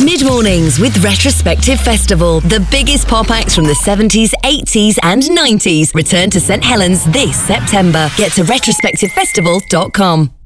Mid-mornings with Retrospective Festival. The biggest pop acts from the 70s, 80s and 90s return to St Helens this September. Get to retrospectivefestival.com.